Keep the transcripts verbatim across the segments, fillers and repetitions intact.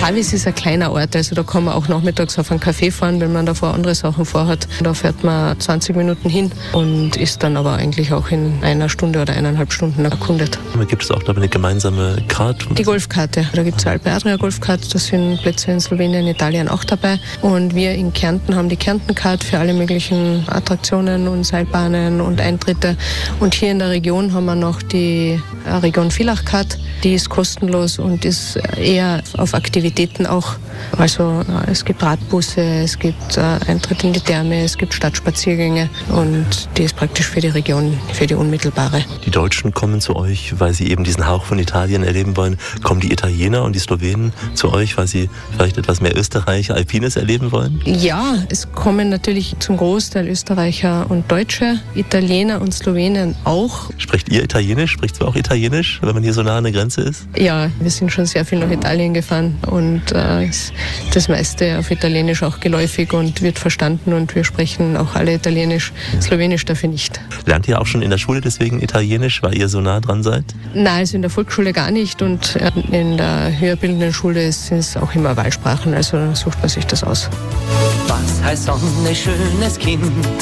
Tavis ist ein kleiner Ort, also da kann man auch nachmittags auf einen Café fahren, wenn man davor andere Sachen vorhat. Da fährt man zwanzig Minuten hin und ist dann aber eigentlich auch in einer Stunde oder eineinhalb Stunden erkundet. Gibt es auch da eine gemeinsame Karte? Die Golfkarte. Da gibt es eine Alpe Adria Golfkarte, da sind Plätze in Slowenien, Italien auch dabei. Und wir in Kärnten haben die Kärnten-Card für alle möglichen Attraktionen und Seilbahnen und Eintritte. Und hier in der Region haben wir noch die Region Villach-Card. Die ist kostenlos und ist eher auf Aktivitäten auch. Also es gibt Radbusse, es gibt Eintritt in die Therme, es gibt Stadtspaziergänge und die ist praktisch für die Region, für die unmittelbare. Die Deutschen kommen zu euch, weil sie eben diesen Hauch von Italien erleben wollen. Kommen die Italiener und die Slowenen zu euch, weil sie vielleicht etwas mehr Österreich, Alpines erleben wollen? Ja, es kommen natürlich zum Großteil Österreicher und Deutsche, Italiener und Slowenen auch. Spricht ihr Italienisch? Spricht du auch Italienisch, wenn man hier so nah an der Grenze ist? Ja, wir sind schon sehr viel nach Italien gefahren und äh, das meiste auf Italienisch auch geläufig und wird verstanden und wir sprechen auch alle Italienisch. Slowenisch dafür nicht. Lernt ihr auch schon in der Schule deswegen Italienisch, weil ihr so nah dran seid? Nein, also in der Volksschule gar nicht und in der höherbildenden Schule sind es auch immer Wahlsprachen, also sucht man sich das aus. Was heißt Sonne, schönes Kind?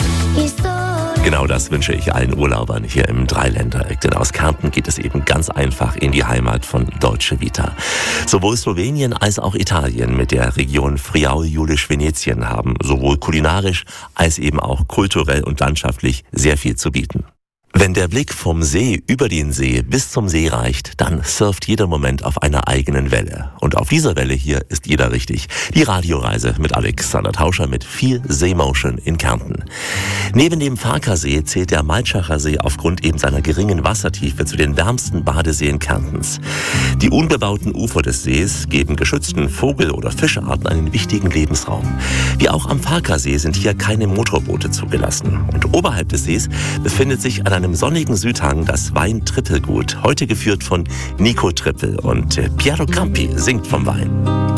Genau das wünsche ich allen Urlaubern hier im Dreiländereck, denn aus Kärnten geht es eben ganz einfach in die Heimat von Deutsche Vita. Sowohl Slowenien als auch Italien mit der Region Friaul-Julisch-Venetien haben sowohl kulinarisch als eben auch kulturell und landschaftlich sehr viel zu bieten. Wenn der Blick vom See über den See bis zum See reicht, dann surft jeder Moment auf einer eigenen Welle. Und auf dieser Welle hier ist jeder richtig. Die Radioreise mit Alexander Tauscher mit viel Seemotion in Kärnten. Neben dem Farkasee zählt der Maltschacher See aufgrund eben seiner geringen Wassertiefe zu den wärmsten Badeseen Kärntens. Die unbebauten Ufer des Sees geben geschützten Vogel- oder Fischarten einen wichtigen Lebensraum. Wie auch am Farkasee sind hier keine Motorboote zugelassen. Und oberhalb des Sees befindet sich an einem sonnigen Südhang das Wein-Trippelgut, heute geführt von Nico Trippel und Piero Campi singt vom Wein.